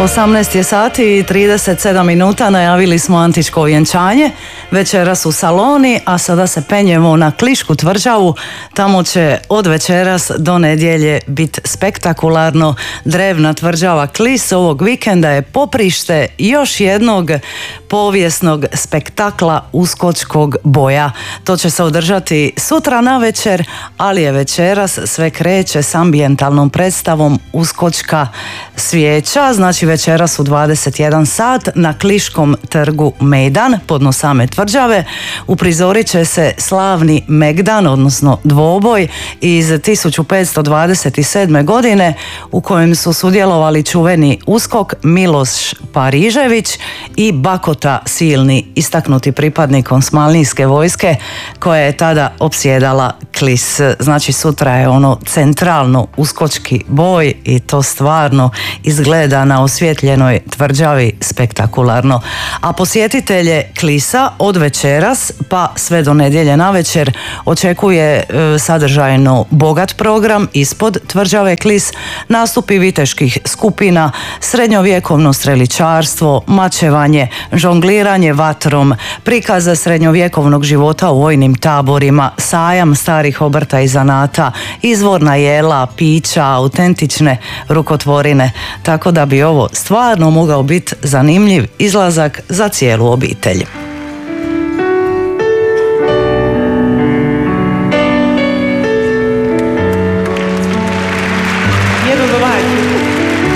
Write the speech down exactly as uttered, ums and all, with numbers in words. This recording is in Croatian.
osamnaest je sati i trideset sedam minuta, najavili smo antičko vjenčanje, večeras u Saloni, a sada se penjemo na Klišku tvrđavu. Tamo će od večeras do nedjelje biti spektakularno. Drevna tvrđava Klis ovog vikenda je poprište još jednog povijesnog spektakla uskočkog boja. To će se održati sutra na večer, ali je večeras sve kreće s ambijentalnom predstavom Uskočka svijeća. Znači večeras u dvadeset jedan sat na Kliškom trgu Mejdan, podno same tvrđave, uprizorit će se slavni Megdan, odnosno dvoboj iz tisuću petsto dvadeset sedme. godine u kojem su sudjelovali čuveni uskok Miloš Parižević i Bakota Silni, istaknuti pripadnik Osmanlijske vojske koja je tada opsjedala Klis. Znači sutra je ono centralno uskočki boj i to stvarno izgleda na osvjetljenoj tvrđavi spektakularno. A posjetitelje Klisa od večeras pa sve do nedjelje navečer očekuje e, sadržajno bogat program ispod tvrđave Klis, nastupi viteških skupina, srednjovjekovno streličarstvo, mačevanje, žongliranje vatrom, prikaze srednjovjekovnog života u vojnim taborima, sajam starih obrta i zanata, izvorna jela, pića, autentične rukotvorine. Tako da bi ovo stvarno mogao biti zanimljiv izlazak za cijelu obitelj.